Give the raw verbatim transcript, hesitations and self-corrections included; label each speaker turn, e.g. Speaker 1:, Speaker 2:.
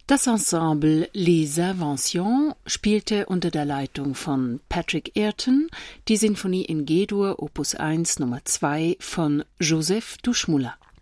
Speaker 1: Das Ensemble Les Inventions spielte unter der Leitung von Patrick Ayrton die Sinfonie in G-Dur Opus eins Nummer zwei von Joseph Dushmulla.